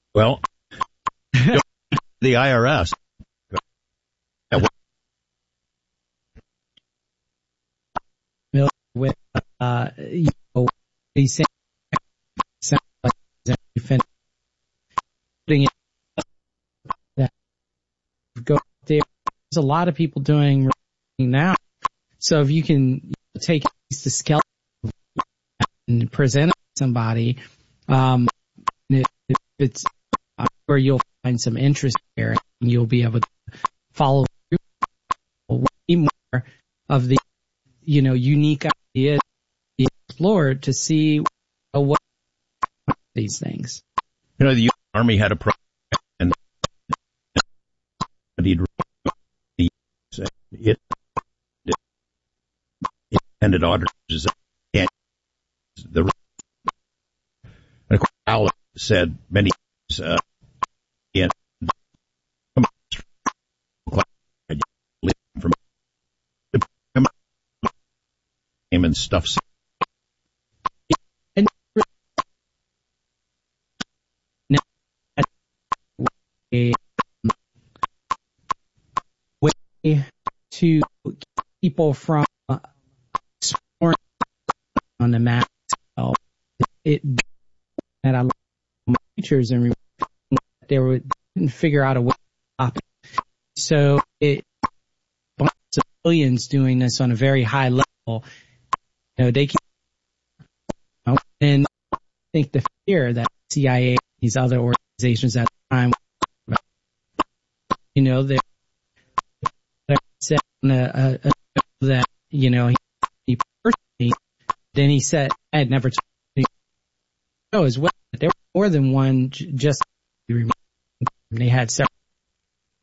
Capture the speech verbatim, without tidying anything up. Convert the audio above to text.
Well, the I R S. With, uh, you know, he's saying, sounds like he's putting it that go there. There's a lot of people doing now. So if you can take the skeleton and present it to somebody, um, if it's uh, where you'll find some interest there, and you'll be able to follow through way more of the, you know, unique ideas be explored to see, you know, what these things. You know, the U S Army had a program, and it, it, it ended auditors. The and of course, Al said many times, uh, in from and stuff. And a way to keep people from exploring on the map. It that I my teachers and they were they didn't figure out a way to stop it. So it bunch of civilians doing this on a very high level. You know, they can, you know, and I think the fear that C I A, these other organizations at the time, you know, they said uh, uh, that, you know, he, he personally, then he said, I had never told you know as well, there were more than one, just, they had several